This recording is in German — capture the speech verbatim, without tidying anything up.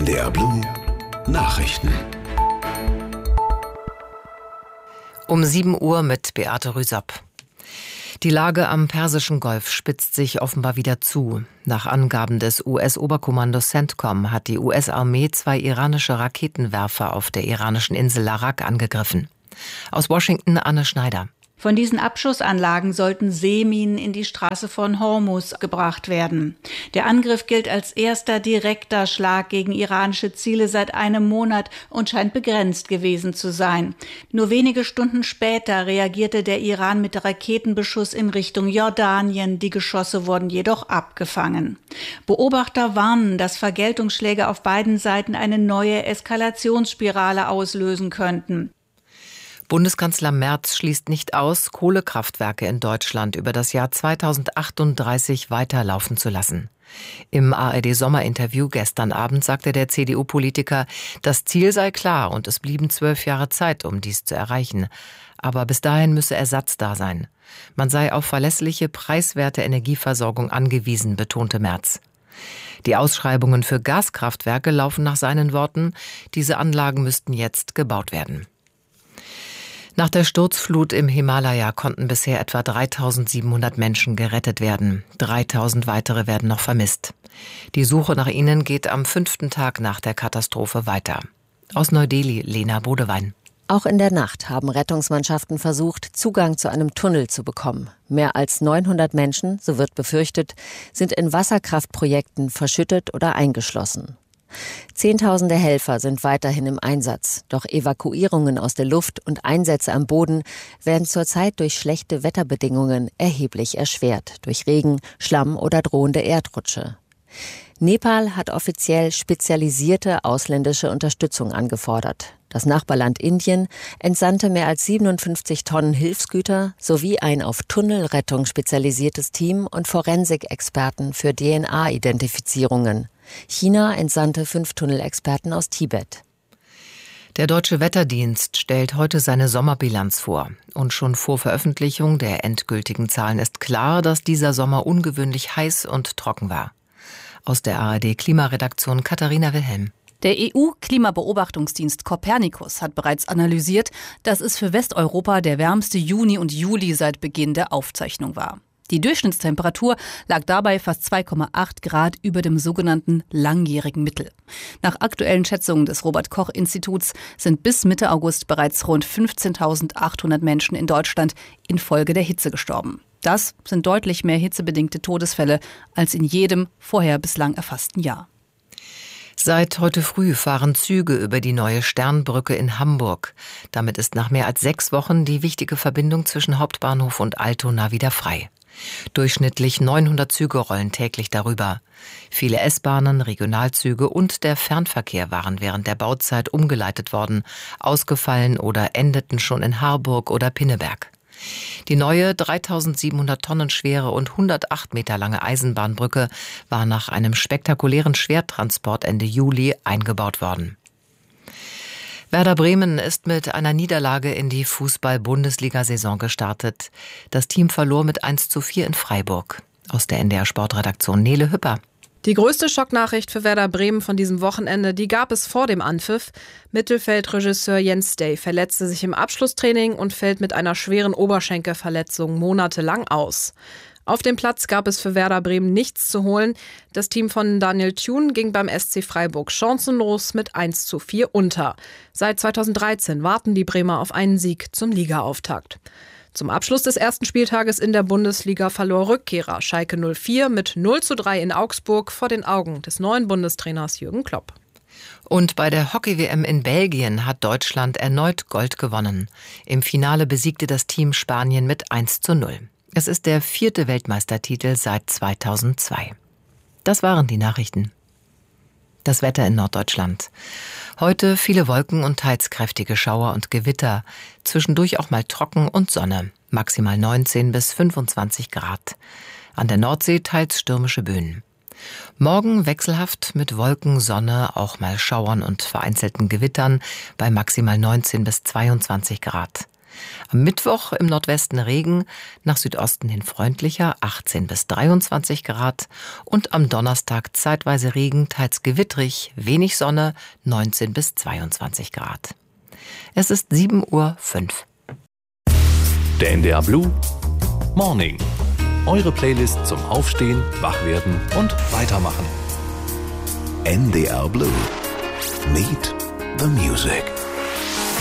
N D R Blue Nachrichten. Um sieben Uhr mit Beate Rüsop. Die Lage am Persischen Golf spitzt sich offenbar wieder zu. Nach Angaben des U S-Oberkommandos CENTCOM hat die U S-Armee zwei iranische Raketenwerfer auf der iranischen Insel Larak angegriffen. Aus Washington Anne Schneider. Von diesen Abschussanlagen sollten Seeminen in die Straße von Hormuz gebracht werden. Der Angriff gilt als erster direkter Schlag gegen iranische Ziele seit einem Monat und scheint begrenzt gewesen zu sein. Nur wenige Stunden später reagierte der Iran mit Raketenbeschuss in Richtung Jordanien. Die Geschosse wurden jedoch abgefangen. Beobachter warnen, dass Vergeltungsschläge auf beiden Seiten eine neue Eskalationsspirale auslösen könnten. Bundeskanzler Merz schließt nicht aus, Kohlekraftwerke in Deutschland über das Jahr zweitausendachtunddreißig weiterlaufen zu lassen. Im A R D-Sommerinterview gestern Abend sagte der C D U-Politiker, das Ziel sei klar und es blieben zwölf Jahre Zeit, um dies zu erreichen. Aber bis dahin müsse Ersatz da sein. Man sei auf verlässliche, preiswerte Energieversorgung angewiesen, betonte Merz. Die Ausschreibungen für Gaskraftwerke laufen nach seinen Worten. Diese Anlagen müssten jetzt gebaut werden. Nach der Sturzflut im Himalaya konnten bisher etwa dreitausendsiebenhundert Menschen gerettet werden. dreitausend weitere werden noch vermisst. Die Suche nach ihnen geht am fünften Tag nach der Katastrophe weiter. Aus Neu-Delhi, Lena Bodewein. Auch in der Nacht haben Rettungsmannschaften versucht, Zugang zu einem Tunnel zu bekommen. Mehr als neunhundert Menschen, so wird befürchtet, sind in Wasserkraftprojekten verschüttet oder eingeschlossen. Zehntausende Helfer sind weiterhin im Einsatz. Doch Evakuierungen aus der Luft und Einsätze am Boden werden zurzeit durch schlechte Wetterbedingungen erheblich erschwert. Durch Regen, Schlamm oder drohende Erdrutsche. Nepal hat offiziell spezialisierte ausländische Unterstützung angefordert. Das Nachbarland Indien entsandte mehr als siebenundfünfzig Tonnen Hilfsgüter sowie ein auf Tunnelrettung spezialisiertes Team und Forensikexperten für D N A-Identifizierungen. China entsandte fünf Tunnelexperten aus Tibet. Der Deutsche Wetterdienst stellt heute seine Sommerbilanz vor. Und schon vor Veröffentlichung der endgültigen Zahlen ist klar, dass dieser Sommer ungewöhnlich heiß und trocken war. Aus der A R D-Klimaredaktion Katharina Wilhelm. Der E U-Klimabeobachtungsdienst Copernicus hat bereits analysiert, dass es für Westeuropa der wärmste Juni und Juli seit Beginn der Aufzeichnung war. Die Durchschnittstemperatur lag dabei fast zwei Komma acht Grad über dem sogenannten langjährigen Mittel. Nach aktuellen Schätzungen des Robert-Koch-Instituts sind bis Mitte August bereits rund fünfzehntausendachthundert Menschen in Deutschland infolge der Hitze gestorben. Das sind deutlich mehr hitzebedingte Todesfälle als in jedem vorher bislang erfassten Jahr. Seit heute früh fahren Züge über die neue Sternbrücke in Hamburg. Damit ist nach mehr als sechs Wochen die wichtige Verbindung zwischen Hauptbahnhof und Altona wieder frei. Durchschnittlich neunhundert Züge rollen täglich darüber. Viele S-Bahnen, Regionalzüge und der Fernverkehr waren während der Bauzeit umgeleitet worden, ausgefallen oder endeten schon in Harburg oder Pinneberg. Die neue dreitausendsiebenhundert Tonnen schwere und hundertacht Meter lange Eisenbahnbrücke war nach einem spektakulären Schwertransport Ende Juli eingebaut worden. Werder Bremen ist mit einer Niederlage in die Fußball-Bundesliga-Saison gestartet. Das Team verlor mit eins zu vier in Freiburg. Aus der N D R-Sportredaktion Nele Hüpper. Die größte Schocknachricht für Werder Bremen von diesem Wochenende, die gab es vor dem Anpfiff. Mittelfeldregisseur Jens Day verletzte sich im Abschlusstraining und fällt mit einer schweren Oberschenkelverletzung monatelang aus. Auf dem Platz gab es für Werder Bremen nichts zu holen. Das Team von Daniel Thune ging beim S C Freiburg chancenlos mit eins zu vier unter. Seit zweitausenddreizehn warten die Bremer auf einen Sieg zum Ligaauftakt. Zum Abschluss des ersten Spieltages in der Bundesliga verlor Rückkehrer Schalke null vier mit null zu drei in Augsburg vor den Augen des neuen Bundestrainers Jürgen Klopp. Und bei der Hockey-W M in Belgien hat Deutschland erneut Gold gewonnen. Im Finale besiegte das Team Spanien mit eins zu null. Es ist der vierte Weltmeistertitel seit zweitausendzwei. Das waren die Nachrichten. Das Wetter in Norddeutschland. Heute viele Wolken und teils kräftige Schauer und Gewitter. Zwischendurch auch mal trocken und Sonne. Maximal neunzehn bis fünfundzwanzig Grad. An der Nordsee teils stürmische Böen. Morgen wechselhaft mit Wolken, Sonne, auch mal Schauern und vereinzelten Gewittern bei maximal neunzehn bis zweiundzwanzig Grad. Am Mittwoch im Nordwesten Regen, nach Südosten hin freundlicher, achtzehn bis dreiundzwanzig Grad. Und am Donnerstag zeitweise Regen, teils gewittrig, wenig Sonne, neunzehn bis zweiundzwanzig Grad. Es ist sieben Uhr fünf. Der N D R Blue Morning. Eure Playlist zum Aufstehen, Wachwerden und Weitermachen. N D R Blue. Meet the Music.